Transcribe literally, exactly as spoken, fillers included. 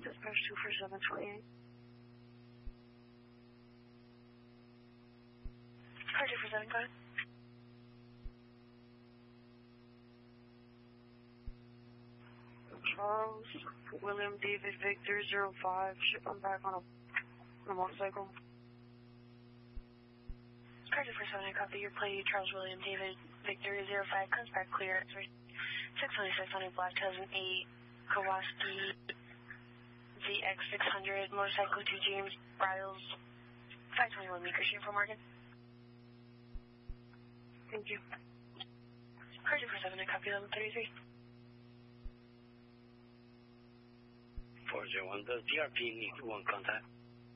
Dispatch two four seven twenty-eight. Car two four seven, go ahead. Charles, William David Victor zero five, ship him back on a, on a motorcycle. Car two four seven, I copy your plate, Charles William David Victor zero five, comes back clear, X-ray six twenty-six on a black two thousand eight Kawasaki Z X six hundred, motorcycle to James Bryles, five twenty-one Meeker Street for Morgan. Thank you. Car two four seven, I copy eleven thirty-three. four zero one, the D R P need one contact.